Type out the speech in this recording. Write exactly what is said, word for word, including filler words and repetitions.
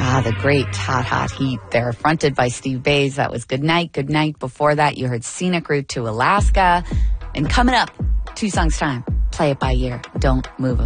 Ah, the great Hot Hot Heat there, fronted by Steve Bays. That was Good Night, Good Night. Before that, you heard Scenic Route to Alaska. And coming up, two songs time, Play It By Ear, Don't Move 'Em.